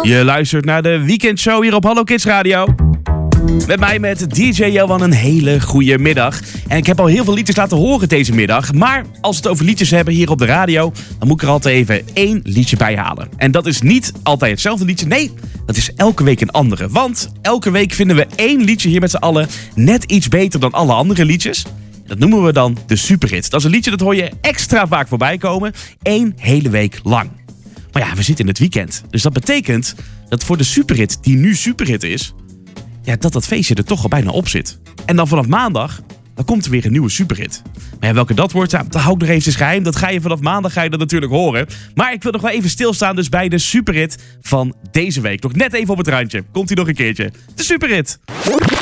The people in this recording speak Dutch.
Je luistert naar de weekendshow hier op Hallo Kids Radio. Met mij, met DJ Johan, een hele goede middag. En ik heb al heel veel liedjes laten horen deze middag. Maar als we het over liedjes hebben hier op de radio, dan moet ik er altijd even 1 liedje bij halen. En dat is niet altijd hetzelfde liedje. Nee, dat is elke week een andere. Want elke week vinden we 1 liedje hier met z'n allen net iets beter dan alle andere liedjes. Dat noemen we dan de superhit. Dat is een liedje dat hoor je extra vaak voorbij komen. 1 hele week lang. Maar ja, we zitten in het weekend. Dus dat betekent dat voor de superhit die nu superhit is, ja, dat feestje er toch al bijna op zit. En dan vanaf maandag, dan komt er weer een nieuwe superhit. Maar ja, welke dat wordt, dat hou ik nog eventjes geheim. Dat ga je vanaf maandag dat natuurlijk horen. Maar ik wil nog wel even stilstaan dus bij de superhit van deze week. Nog net even op het randje. Komt hij nog een keertje. De superhit.